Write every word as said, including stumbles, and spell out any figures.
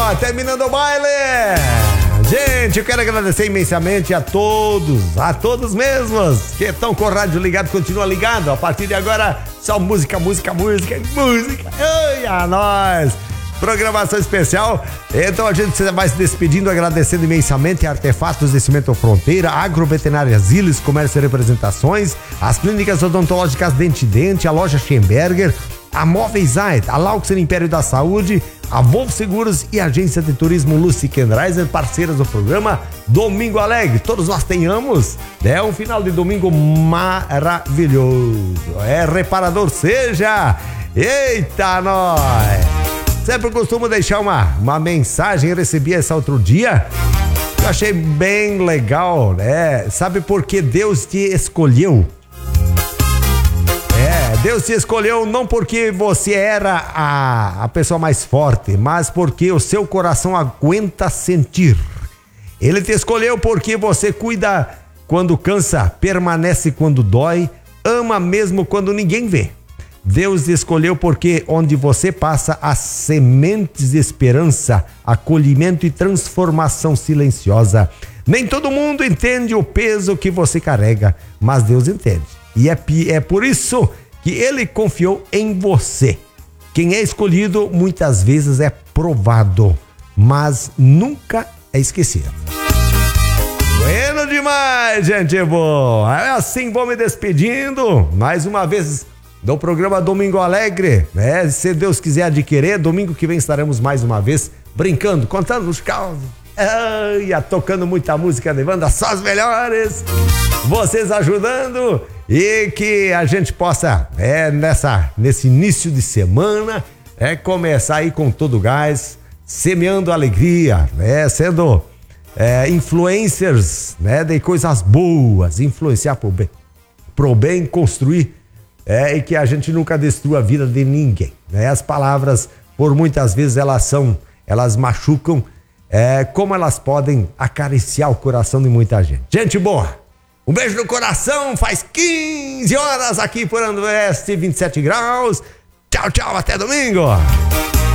ó, terminando o baile. Gente, eu quero agradecer imensamente a todos, a todos mesmos que estão com o rádio ligado, continua ligado. A partir de agora, só música, música, música, música. Ai, a nós. Programação especial. Então a gente vai se despedindo, agradecendo imensamente a Artefatos de Cimento Fronteira, Agroveterinária Ziles, Comércio e Representações, as Clínicas Odontológicas Dente Dente, a loja Schemberger, a Móveis Zait, a Lauxer Império da Saúde, a Wolf Seguros e a Agência de Turismo Lucy Kendreiser, parceiras do programa Domingo Alegre. Todos nós tenhamos, né, um final de domingo maravilhoso. É reparador seja. Eita, nós! Sempre costumo deixar uma, uma mensagem, recebi essa outro dia, eu achei bem legal, né? Sabe por que Deus te escolheu? É, Deus te escolheu não porque você era a, a pessoa mais forte, mas porque o seu coração aguenta sentir. Ele te escolheu porque você cuida quando cansa, permanece quando dói, ama mesmo quando ninguém vê. Deus te escolheu porque onde você passa, as sementes de esperança, acolhimento e transformação silenciosa. Nem todo mundo entende o peso que você carrega, mas Deus entende. E é, é por isso que Ele confiou em você. Quem é escolhido muitas vezes é provado, mas nunca é esquecido. Bueno demais, gente boa. É assim, vou me despedindo. Mais uma vez do programa Domingo Alegre, né? Se Deus quiser adquirir, domingo que vem estaremos mais uma vez brincando, contando os causos, ai, tocando muita música de banda, só as melhores, vocês ajudando e que a gente possa, é, nessa, nesse início de semana, é, começar aí com todo o gás, semeando alegria, né? Sendo é, influencers, né? De coisas boas, influenciar pro bem, pro bem, construir. É, e que a gente nunca destrua a vida de ninguém, né? As palavras, por muitas vezes, elas são, elas machucam, é, como elas podem acariciar o coração de muita gente. Gente boa, um beijo no coração, faz quinze horas aqui por Oeste, vinte e sete graus. Tchau, tchau, até domingo.